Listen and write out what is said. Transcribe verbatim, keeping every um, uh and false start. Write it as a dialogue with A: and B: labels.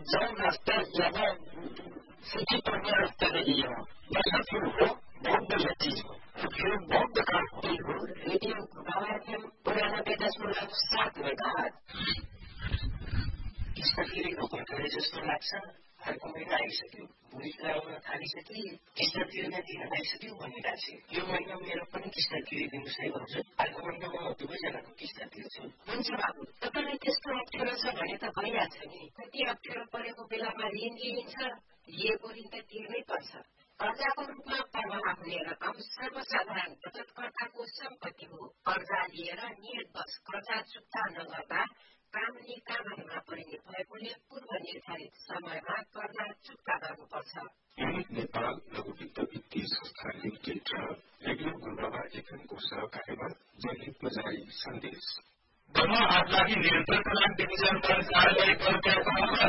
A: जाऊँ रास्ता ज्यादा सीधी पड़ने रास्ते नहीं है या फिर वो बहुत गलत चीज हो फिर बहुत बेकार चीज हो रेडियो बाबा पुराना दशमलव सात मेगाहर्ज यसमा फेरि रोक्नुपर्ने जस्तो लाग्छ अर्को महिना आइसक्यो भोलि गराउन थालिसके किस्ता तिर्न दिन आइसक्यो भनिरहेको छु यो महिना मेरो पनि किस्ता तिरिदिनुहोस् है भन्छु अर्को महिना म दुवैजनाको किस्ता तिर्छु हुन्छ बाबु तपाईँलाई त्यस्तो अप्ठ्यारो छ भने त भइहाल्छ नि कति अप्ठ्यारो परेको बेलामा ऋण लिइन्छ लिएको ऋण त तिर्नै पर्छ कर्जाको रूपमा प्रवाह हुने रकम सर्वसाधारण बचतकर्ताको सम्पत्ति हो कर्जा लिएर नियतवश कर्जा चुक्ता नगर्दा काम निकामहरूमा परिने भएकोले पूर्व निर्धारित समयमा कर्जा चुक्ता गर्नुपर्छ
B: युनिट नेपाल लघु वित्त वित्तीय संस्था लिमिटेड र रेडियो गुरुबाबा एफएमको सहकार्यमा जनहितमा जारी सन्देश
C: दमा हात लागि नियन्त्रणका लागि डिभिजन कार्यालय